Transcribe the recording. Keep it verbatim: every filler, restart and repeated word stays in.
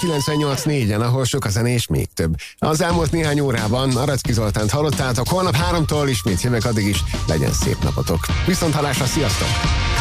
kilencvennyolc négyen, ahol sok a zene és még több. Az elmúlt néhány órában Aracki Zoltánt hallottátok, holnap háromtól ismét jövök, addig is legyen szép napotok. Viszont hallásra, sziasztok!